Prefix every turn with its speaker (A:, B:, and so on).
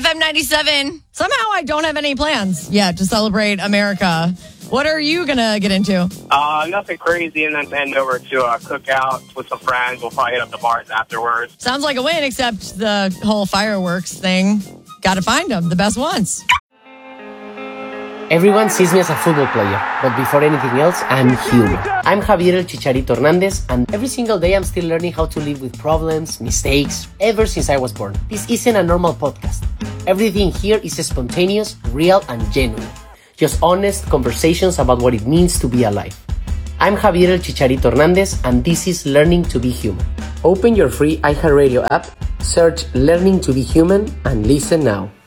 A: FM 97. Somehow I don't have any plans yet to celebrate America. What are you going to get into?
B: Nothing crazy, and then heading over to a cookout with some friends. We'll probably hit up the bars afterwards.
A: Sounds like a win, except the whole fireworks thing. Got to find them, the best ones.
C: Everyone sees me as a football player, but before anything else, I'm human. I'm Javier El Chicharito Hernandez, and every single day I'm still learning how to live with problems, mistakes, ever since I was born. This isn't a normal podcast. Everything here is spontaneous, real, and genuine. Just honest conversations about what it means to be alive. I'm Javier El Chicharito Hernandez, and this is Learning to be Human. Open your free iHeartRadio app, search Learning to be Human, and listen now.